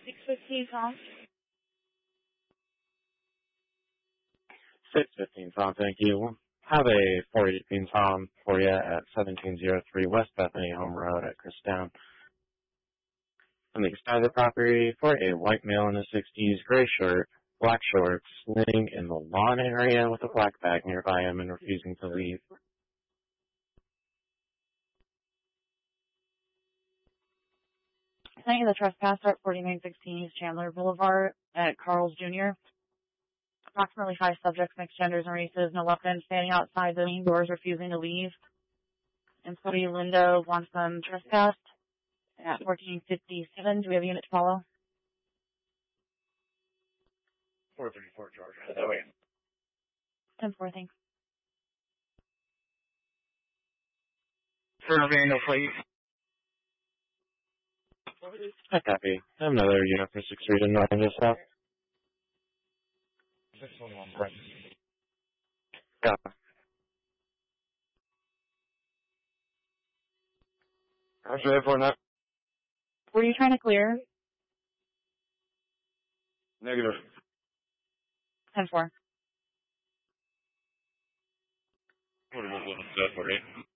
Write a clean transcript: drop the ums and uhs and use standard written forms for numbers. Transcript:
615 Tom. 615 Tom, thank you. Have a 418 Tom for you at 1703 West Bethany Home Road at Christown. On the east side of the property for a white male in the 60s, gray shirt, black shorts, sitting in the lawn area with a black bag nearby him and refusing to leave. Thank you. The trespasser at 4916 East Chandler Boulevard at Carl's Jr. Approximately 5 subjects, mixed genders and races, no weapons, standing outside the main doors, refusing to leave. Employee Lindo wants them trespassed at 1457. Do we have a unit to follow? 434 Georgia. That way. 10-4, thanks. Surveying, please. I copy. I have another unit for 639 just out. 611, Brent. Copy. How's your airport now? Were you trying to clear? Negative. 10-4. What about 748?